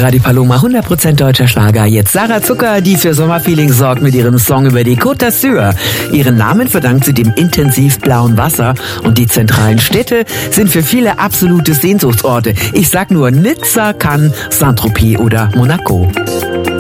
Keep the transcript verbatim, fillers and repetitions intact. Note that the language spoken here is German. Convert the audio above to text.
Radio Paloma, hundert Prozent deutscher Schlager. Jetzt Sarah Zucker, die für Sommerfeeling sorgt mit ihrem Song über die Côte d'Azur. Ihren Namen verdankt sie dem intensiv blauen Wasser und die zentralen Städte sind für viele absolute Sehnsuchtsorte. Ich sag nur Nizza, Cannes, Saint-Tropez oder Monaco.